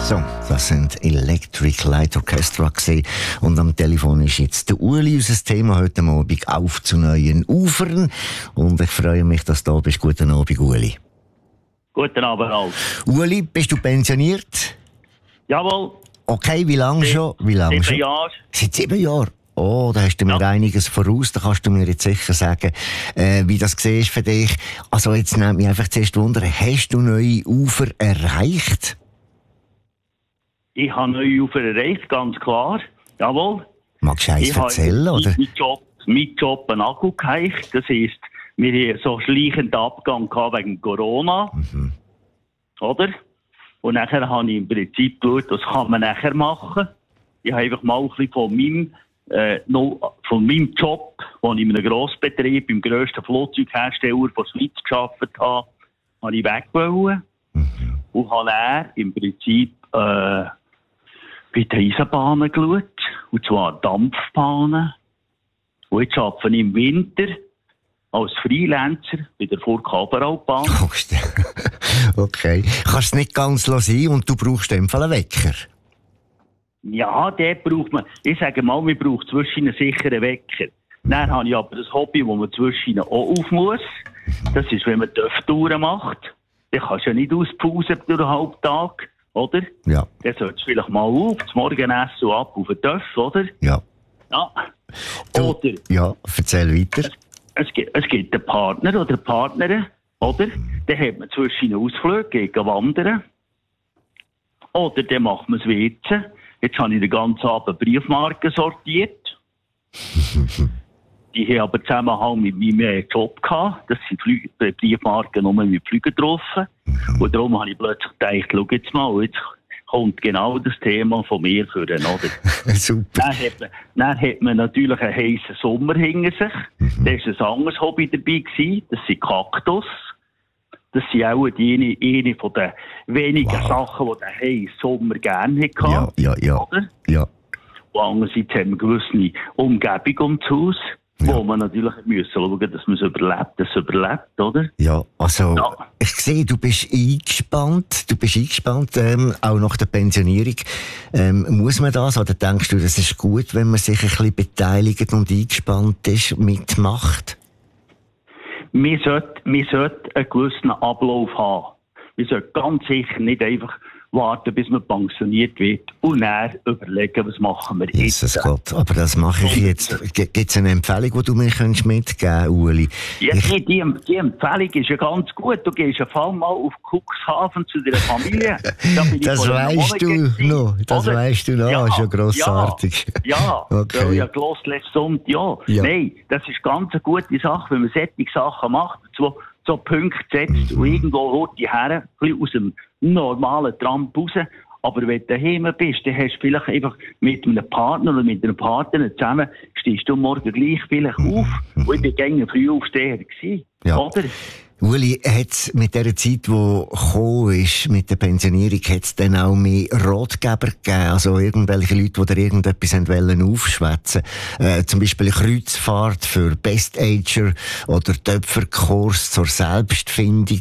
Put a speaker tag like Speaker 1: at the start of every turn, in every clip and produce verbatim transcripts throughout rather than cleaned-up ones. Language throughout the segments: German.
Speaker 1: So, das sind Electric Light Orchestra gewesen. Und am Telefon ist jetzt der Uli, unser Thema heute Abend auf zu neuen Ufern. Und ich freue mich, dass du da bist. Guten Abend, Uli.
Speaker 2: Guten Abend, Alf.
Speaker 1: Uli, bist du pensioniert?
Speaker 2: Jawohl.
Speaker 1: Okay, wie lange schon? Wie lange
Speaker 2: sieben
Speaker 1: schon?
Speaker 2: Jahre.
Speaker 1: Seit sieben Jahren? Oh, da hast du mir
Speaker 2: Ja.
Speaker 1: einiges voraus. Da kannst du mir jetzt sicher sagen, äh, wie das siehst für dich. Also jetzt nimmt mich einfach zuerst Wunder, hast du neue Ufer erreicht?
Speaker 2: Ich habe neue Ufer erreicht, ganz klar. Jawohl.
Speaker 1: Magst du eins
Speaker 2: Ich
Speaker 1: erzählen,
Speaker 2: habe
Speaker 1: oder?
Speaker 2: Mein Job, mein Job einen Akku geheicht. Das heisst, wir hatten so einen schleichenden Abgang gehabt wegen Corona.
Speaker 1: Mhm.
Speaker 2: Oder? Und nachher habe ich im Prinzip geschaut, was kann man nachher machen. Ich habe einfach mal ein bisschen von meinem, äh, noch, von meinem Job, wo ich in einem Grossbetrieb, im grössten Flugzeughersteller der Schweiz gearbeitet habe, habe ich weg wollen.
Speaker 1: Mhm.
Speaker 2: Und habe dann im Prinzip äh, bei den Eisenbahnen geschaut, und zwar Dampfbahnen. Und jetzt arbeite ich im Winter als Freelancer bei der Furka-Oberalpbahn.
Speaker 1: Okay. Kannst es nicht ganz sein und du brauchst in dem Fall einen Wecker?
Speaker 2: Ja, den braucht man. Ich sage mal, man braucht zwischen einen sicheren Wecker. Dann habe ich aber das Hobby, wo man zwischen auch auf muss. Das ist, wenn man Töpftouren macht. Dann kannst du ja nicht auspausen durch den halben Tag, oder?
Speaker 1: Ja.
Speaker 2: Dann solltest du vielleicht mal auf, zum Morgenessen und ab auf den Töpf, oder?
Speaker 1: Ja.
Speaker 2: Ja.
Speaker 1: Du,
Speaker 2: Oder
Speaker 1: ja, erzähl weiter.
Speaker 2: es gibt, es gibt einen Partner oder eine Partnerin, oder? Dann hat man zwischen Ausflügen gegen Wandern. Oder dann macht man das Weizen. Jetzt habe ich den ganzen Abend Briefmarken sortiert. Die haben aber Zusammenhang mit meinem Job gehabt. Das sind Flü- Briefmarken nur mit Flügen drauf. Und darum habe ich plötzlich gedacht, schau jetzt mal, jetzt kommt genau das Thema von mir für den, oder?
Speaker 1: Super.
Speaker 2: Dann hat, man, dann hat man natürlich einen heissen Sommer hinter sich. Mhm. Da war ein anderes Hobby dabei gewesen. Das sind Kaktus. Das sind auch die eine, eine von den wenigen
Speaker 1: Wow.
Speaker 2: Sachen, die der heissen Sommer gerne hatte.
Speaker 1: Ja, ja, ja.
Speaker 2: Oder?
Speaker 1: Ja.
Speaker 2: Und andererseits haben wir eine gewisse Umgebung ums Haus,
Speaker 1: Ja.
Speaker 2: wo man natürlich müssen schauen, dass man es überlebt, dass es überlebt, oder?
Speaker 1: Ja, also,
Speaker 2: Ja.
Speaker 1: ich sehe, du bist eingespannt, du bist eingespannt, ähm, auch nach der Pensionierung. Ähm, muss man das, oder denkst du, das ist gut, wenn man sich ein bisschen beteiligt und eingespannt ist, mitmacht?
Speaker 2: Wir sollten, wir sollten einen gewissen Ablauf haben. Wir sollten ganz sicher nicht einfach warten, bis man pensioniert wird und dann überlegen, was machen wir jetzt.
Speaker 1: Jesus Gott, aber das mache ich jetzt. Gibt es eine Empfehlung, die du mir könntest mitgeben, Uli?
Speaker 2: Ja,
Speaker 1: Ich,
Speaker 2: die, die, die Empfehlung ist ja ganz gut. Du gehst auf einmal auf Cuxhaven zu deiner Familie. Da bin ich
Speaker 1: das
Speaker 2: vor einem
Speaker 1: weißt
Speaker 2: Monat
Speaker 1: du
Speaker 2: gewesen,
Speaker 1: noch, das
Speaker 2: oder?
Speaker 1: weißt du noch,
Speaker 2: Ja,
Speaker 1: ist ja grossartig.
Speaker 2: Ja, ja.
Speaker 1: Okay.
Speaker 2: Weil ich ja gehört letzten Sonntag, ja.
Speaker 1: Ja.
Speaker 2: Nein, das ist ganz eine gute Sache, wenn man solche Sachen macht, so, so Punkte setzt
Speaker 1: Mhm.
Speaker 2: und irgendwo holt die her, ein bisschen aus dem normalen Tramp raus. Aber wenn du daheim bist, dann hast du vielleicht einfach mit einem Partner oder mit einer Partnerin zusammen, stehst du morgen gleich vielleicht auf. Und ich war gerne früh aufsteher gewesen,
Speaker 1: Ja.
Speaker 2: oder?
Speaker 1: Uli, hat's mit der Zeit, die gekommen ist, mit der Pensionierung, hat es dann auch mehr Ratgeber gegeben? Also irgendwelche Leute, die dir irgendetwas wollen aufschwätzen. Äh, zum Beispiel eine Kreuzfahrt für Best Ager oder Töpferkurs zur Selbstfindung.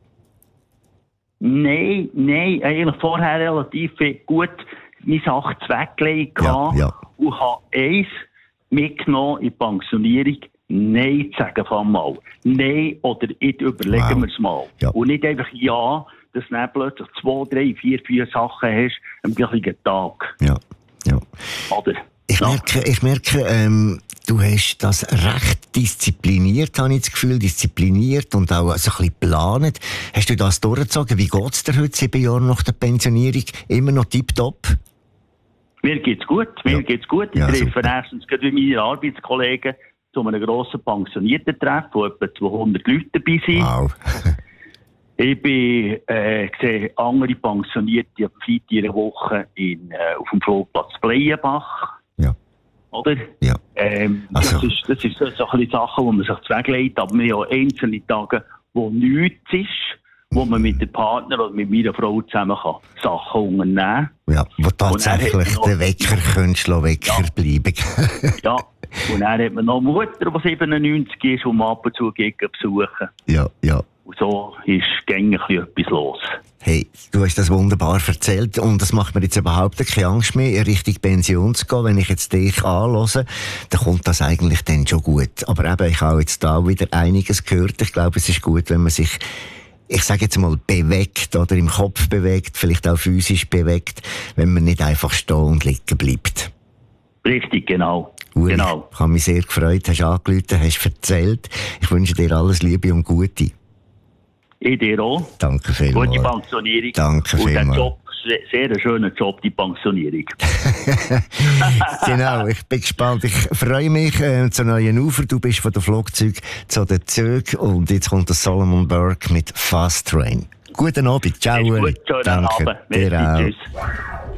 Speaker 2: Nein, nein, eigentlich vorher relativ gut meine Sachen weggelegt
Speaker 1: Ja, ja.
Speaker 2: und habe eins mitgenommen in die Pensionierung. Nein zu sagen von mal. Nein, oder ich überlegen
Speaker 1: Wow.
Speaker 2: wir es mal.
Speaker 1: Ja.
Speaker 2: Und nicht einfach ja, dass du dann plötzlich zwei, drei, vier, vier Sachen hast am gleichen Tag.
Speaker 1: Ja, ja.
Speaker 2: Oder?
Speaker 1: Ich
Speaker 2: Ja.
Speaker 1: merke, ich merke ähm, du hast das recht diszipliniert, habe ich das Gefühl, diszipliniert und auch so ein bisschen geplant. Hast du das durchgezogen? Wie geht es dir heute, sieben Jahre nach der Pensionierung? Immer noch tipptopp?
Speaker 2: Mir geht's gut, mir
Speaker 1: Ja.
Speaker 2: geht's gut. Ich
Speaker 1: Ja,
Speaker 2: treffe
Speaker 1: super.
Speaker 2: erstens gerade wie meine Arbeitskollegen zu einem grossen Pensionierten-Treff, wo etwa zweihundert Leute dabei sind.
Speaker 1: Wow.
Speaker 2: Ich bin, äh, sehe andere Pensionierte am Freitag in einer Woche in, äh, auf dem Flugplatz Bleienbach.
Speaker 1: Ja.
Speaker 2: Oder?
Speaker 1: Ja.
Speaker 2: Ähm,
Speaker 1: Also-
Speaker 2: Das ist, das ist so, so ein bisschen Sachen, wo man sich zweglegt, aber wir haben auch einzelne Tage, wo nichts ist, wo man mit dem Partner oder mit meiner Frau zusammen kann Sachen unternehmen.
Speaker 1: Ja, wo tatsächlich
Speaker 2: Und dann hat man
Speaker 1: der
Speaker 2: noch-
Speaker 1: Wecker könntest du Wecker
Speaker 2: Ja.
Speaker 1: bleiben.
Speaker 2: Ja. Und dann hat man noch eine Mutter, die siebenundneunzig ist, und man ab und zu geht besuchen.
Speaker 1: Ja, ja.
Speaker 2: Und so ist gängig etwas los.
Speaker 1: Hey, du hast das wunderbar erzählt und das macht mir jetzt überhaupt keine Angst mehr, in Richtung Pension zu gehen. Wenn ich jetzt dich anhöre, dann kommt das eigentlich dann schon gut. Aber eben, ich habe jetzt da wieder einiges gehört. Ich glaube, es ist gut, wenn man sich, ich sage jetzt mal, bewegt oder im Kopf bewegt, vielleicht auch physisch bewegt, wenn man nicht einfach stehen und liegen bleibt.
Speaker 2: Richtig, genau.
Speaker 1: Uri,
Speaker 2: genau.
Speaker 1: Ich habe mich sehr gefreut, hast angerufen, hast erzählt. Ich wünsche dir alles Liebe und Gute.
Speaker 2: Ich dir auch.
Speaker 1: Danke vielmals.
Speaker 2: Gute Pensionierung.
Speaker 1: Danke
Speaker 2: und
Speaker 1: vielmals.
Speaker 2: Job, sehr, sehr ein schöner Job, die Pensionierung.
Speaker 1: Genau, ich bin gespannt. Ich freue mich äh, zur neuen Ufer. Du bist von den Flugzeugen zu den Zügen und jetzt kommt der Solomon Burke mit Fast Train. Guten Abend, ciao.
Speaker 2: Gut, schönen
Speaker 1: Danke,
Speaker 2: Abend.
Speaker 1: dir
Speaker 2: Merci,
Speaker 1: auch.
Speaker 2: tschüss.